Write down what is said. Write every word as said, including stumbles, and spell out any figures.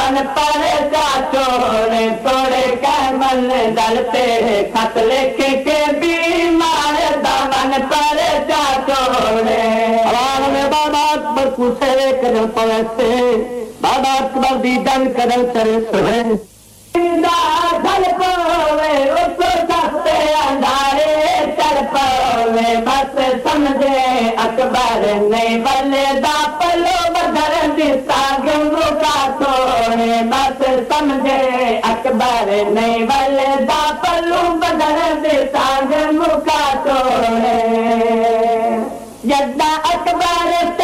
दामन पर चाचोड़े तोड़े कैमल डलते खत लिख के बीमार दामन पर चाचोड़े आवाम में बाबा अकबर को सेवे कदम पवैसे बाबा अकबर दी जंग कदम चले सोहे चल पवे उसको सस्ते अंधारे चल पवे बस समझे अकबर नहीं बल्ले दा पलो बदर दिसा गंगू का तोड़े बस समझे अकबर नहीं बल्ले दा पलो बदर दिसा गंगू का तोड़े यदा अकबर